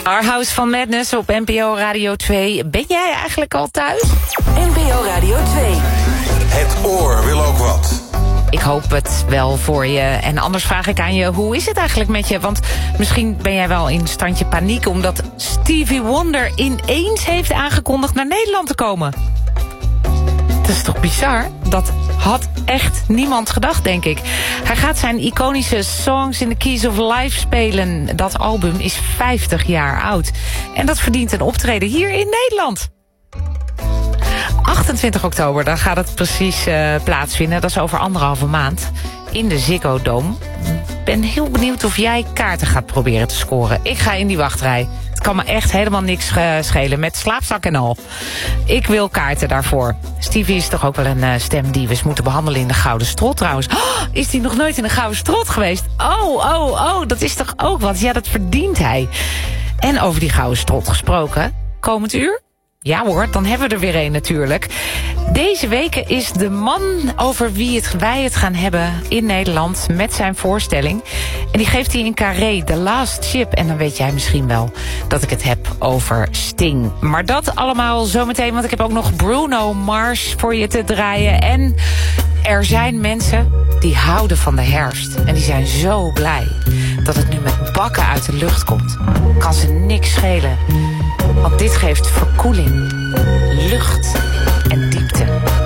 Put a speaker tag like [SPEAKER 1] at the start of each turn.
[SPEAKER 1] Our House van Madness op NPO Radio 2. Ben jij eigenlijk al thuis?
[SPEAKER 2] NPO Radio 2.
[SPEAKER 3] Het oor wil ook wat.
[SPEAKER 1] Ik hoop het wel voor je. En anders vraag ik aan je, hoe is het eigenlijk met je? Want misschien ben jij wel in standje paniek, omdat Stevie Wonder ineens heeft aangekondigd naar Nederland te komen. Dat is toch bizar? Dat had echt niemand gedacht, denk ik. Hij gaat zijn iconische Songs in the Keys of Life spelen. Dat album is 50 jaar oud. En dat verdient een optreden hier in Nederland. 28 oktober, dan gaat het precies plaatsvinden. Dat is over 1,5 maand. In de Ziggo Dome. Ik ben heel benieuwd of jij kaarten gaat proberen te scoren. Ik ga in die wachtrij. Het kan me echt helemaal niks schelen. Met slaapzak en al. Ik wil kaarten daarvoor. Stevie is toch ook wel een stem die we eens moeten behandelen in de Gouden Strot trouwens. Oh, is hij nog nooit in de Gouden Strot geweest? Oh, dat is toch ook wat? Ja, dat verdient hij. En over die Gouden Strot gesproken. Komend uur? Ja hoor, dan hebben we er weer een natuurlijk. Deze week is de man over wie wij het gaan hebben in Nederland met zijn voorstelling. En die geeft hij in Carré, The Last Ship. En dan weet jij misschien wel dat ik het heb over Sting. Maar dat allemaal zometeen, want ik heb ook nog Bruno Mars voor je te draaien. En er zijn mensen die houden van de herfst. En die zijn zo blij dat het nu met bakken uit de lucht komt. Kan ze niks schelen. Want dit geeft verkoeling, lucht